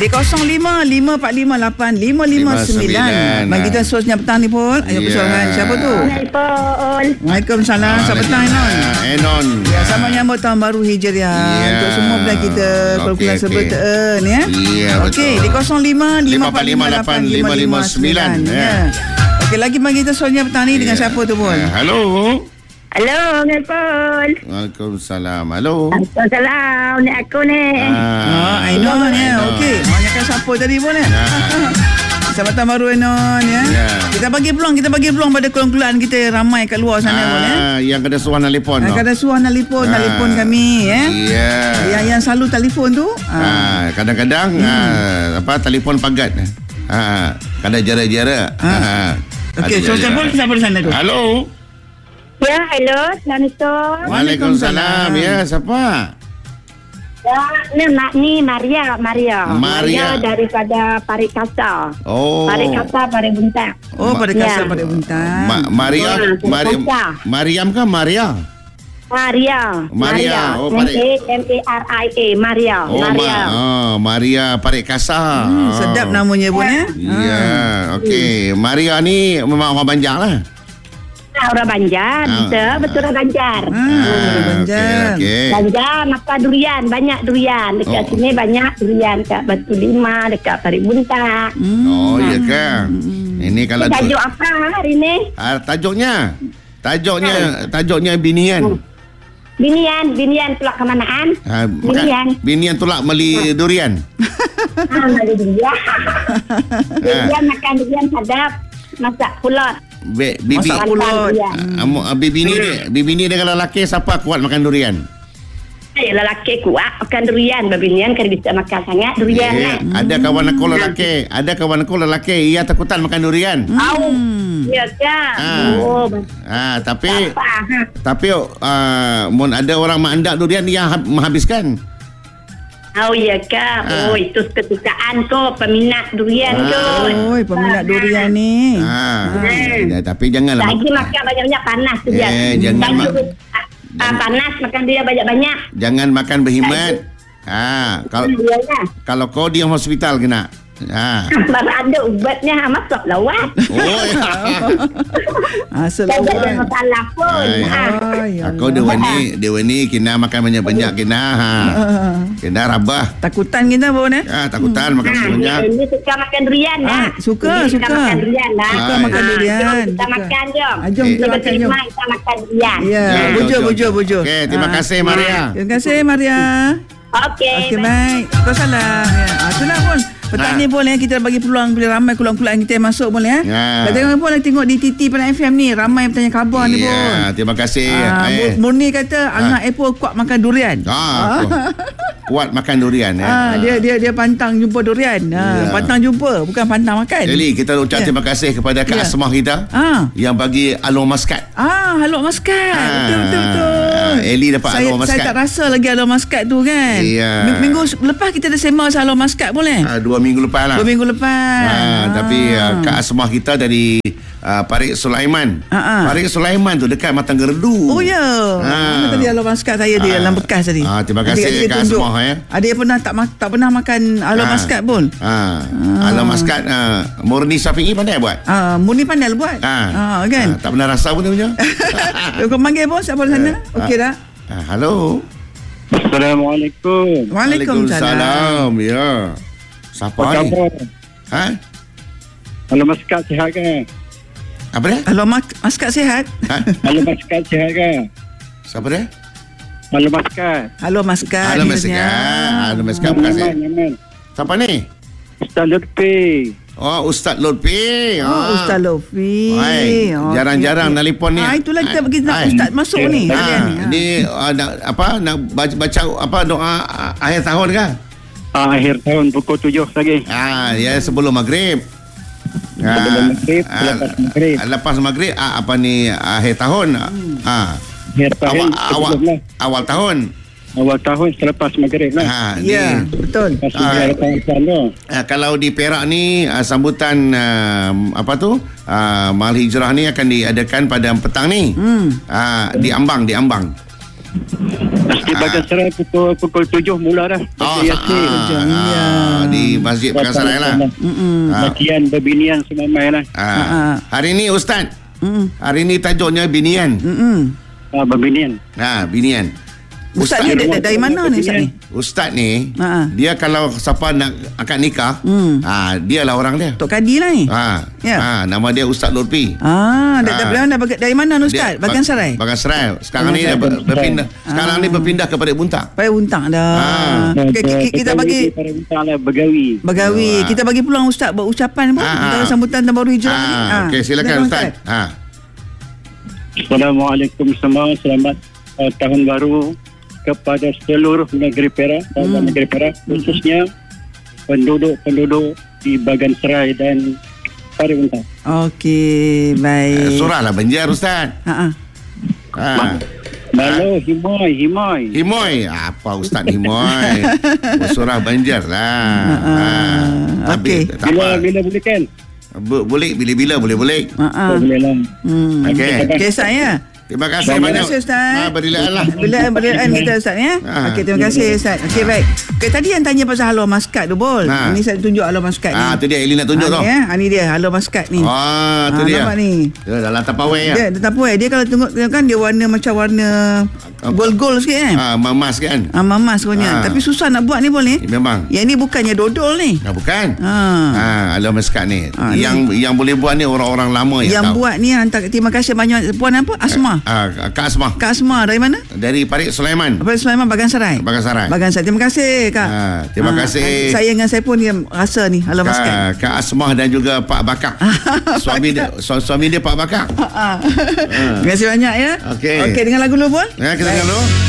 Di 05-545-8-559. Bagi kita sosnya petang ni Pol. Ayo persoalan. Siapa tu? Waalaikumsalam. Selamat petang Enon. Enon. Ya, sama nyambut tahun baru Hijriah. Untuk semua budak kita. Kalau sebetul ya. Okey, di 05-545-8-559. Ya. Okey, lagi bagi kita soalnya petang ni dengan siapa tu Pol? Halo. Halo, Pol. Waalaikumsalam. Halo. Waalaikumsalam. Ni aku ni. Ainon ya. Okey. Banyakkan siapa tadi pun ya. Selamat tahun baru Ainon ya. Kita bagi peluang pada keluarga kita ramai kat luar sana pun ya. Yang kena suah telefon. Kada suah telefon kami ya. Yang selalu telefon tu. Kadang-kadang telefon pagat. Kadang jarak-jarak. Okey, so siapa di sana tu? Halo. Ya, hello. Assalamualaikum. Waalaikumsalam. Ya, siapa? Ya, ni Maria daripada Parik Kasa. Parik Kasa, Parik Buntang. Parik Kasa, Parik Buntang. Mariam ke Maria? Maria. Maria. Maria. Maria Parik Kasa. Sedap namanya pun ya. Ya, okey. Maria ni memang orang Banjar lah. Orang Banjar, betul orang Banjar. Banjar. Banjar makan durian, banyak durian. Dekat sini banyak durian kat Batu Lima, dekat Parik Buntang. Ya kan. Ini kalau tajuk apa hari ni? Tajuknya binian. Binian tolak kemanaan? Binian tolak meli durian. Meli durian. Durian makan durian sedap. Masak pulot. Masak pulot. Bibi ni dengan lelaki siapa kuat makan durian? Lelaki kuat makan durian. Binian kan bisa makan sangat durian. Ada kawan aku lelaki ia takutan makan durian. Ya kan. Tapi mun ada orang mengandak durian dia menghabiskan. Ya kan. Itu kesukaan kau peminat durian kau. Peminat durian ni. Tapi janganlah lagi makan banyak-banyak panas tu dia. Panas makan dia banyak-banyak. Jangan makan berkhidmat. Kalau kau di hospital kena. Baru ada ubatnya masuk lawat. Selawat. Masalah pun. Aku dewa ni kena makan banyak-banyak kena rabah. Takutan kita pun takutan makan banyak. Ini suka makan durian Suka makan durian makan durian. Kita makan jom. Jom kita makan jom. Kita makan durian. Ya, bujur. Okey, terima kasih Maria. Terima kasih Maria. Okey, baik. Kau salah. Itulah pun. Petang ni boleh kita bagi peluang bila ramai keluarga kita masuk boleh Kadang-kadang pun tengok di TT Penang FM ni ramai bertanya khabar ni pun. Terima kasih. Murni kata anak Apple kuat makan durian. Kuat makan durian dia pantang jumpa durian. Pantang jumpa bukan pantang makan. Jadi kita ucap terima kasih kepada Kak Asmah kita yang bagi alur maskat. Alur maskat. Betul. Eli dapat alur maskat. Saya tak rasa lagi alur maskat tu kan. Minggu lepas kita dah sembang pasal alur maskat boleh? 2 minggu lepas lah. 2 minggu lepas. Tapi Kak Asmah kita dari Parik Sulaiman. Parik Sulaiman tu dekat Matang Gerdu. Oh ya. Mana tadi alur maskat saya di dalam bekas tadi. Terima kasih Kak Asmah Ada yang tak pernah makan alur maskat pun. Alur maskat Murni Syafi'i pandai buat. Murni pandai buat. Kan. Tak pernah rasa pun dia punya. Kau panggil bos siapa di sana? Okey dah. Halo. Assalamualaikum. Waalaikumsalam. Ya. Siapa ni? Alur maskat sihat ke? Apa dia? Alur maskat sihat? Alur maskat sihat ke? Siapa dia? Alur maskat. Alur maskat. Terima kasih. Siapa ni? Ustaz Lutfi. Ustaz Lutfi. Ustaz Lutfi. Jarang-jarang telefon ni. Itulah kita bagi Ustaz masuk ni. Ni nak baca doa akhir tahun ke? Akhir tahun pukul 7 lagi. Ya sebelum maghrib. Lepas maghrib apa ni akhir tahun. Akhir tahun. Awal tahun. Awal tahun selepas maghrib lah. Ya, betul. Kalau di Perak ni sambutan Mahal Hijrah ni akan diadakan pada petang ni. Di Ambang. Masjid Bagan Serai pukul 7 mula dah. Di Masjid Bagan Serai lah. Bagian berbinian semamai lah. Hari ni Ustaz, hari ni tajuknya binian. Berbinian. Binian. Ustaz ni dari mana ni Ustaz ni? Ustaz ni dia kalau siapa nak akad nikah, dialah orang dia. Tok Kadi lah ni. Nama dia Ustaz Lutfi. Dari mana Ustaz? Bagan Serai. Bagan Serai. Sekarang ni berpindah. Sekarang ni berpindah kepada Buntang. Pada Buntang dah. Kita bagi Begawi. Kita bagi peluang Ustaz buat ucapan pun. Kita sambutan Tahun Baru Hijrah. Okey, silakan Ustaz. Assalamualaikum semua. Selamat Tahun Baru kepada seluruh negeri Perak dan negeri Perak, khususnya penduduk di Bagan Serai dan Pari Buntang. Okey, baik. Surahlah Banjar Ustaz. Malu Himoy. Apa Ustaz Himoy? Surah Banjar lah. Okey. Bila boleh kan? Boleh bila boleh. Boleh lah. Okey saya. Terima kasih banyak. Terima kasih Ustaz. Berilaan kita Ustaz ya. Okey, terima kasih Ustaz. Okey, baik. Okey, tadi yang tanya pasal haluan maskat tu bol. Ini saya tunjuk haluan maskat ni. Tu dia Elin nak tunjuk tu. Ni dia haluan maskat ni. Tu dia. Nampak ni. Dia dalam tapawai Dia tapawai. Dia kalau tengok kan dia warna macam warna gold sikit kan. Mamas kan. Mamas punya. Tapi susah nak buat ni bol ni. Memang. Yang ni bukannya dodol ni. Bukan. Haluan maskat ni. Yang boleh buat ni orang-orang lama yang buat ni hantar. Terima kasih banyak puan apa? Asma. Kak Asma dari mana? Dari Parit Sulaiman. Bagan Serai. Terima kasih Kak. Terima kasih. Saya dengan saya pun dia rasa ni haluan maskat. Kak Asma dan juga Pak Bakak. Suami dia Pak Bakak. Terima kasih banyak ya. Okey, dengar lagu dulu pun. Kita dengar dulu.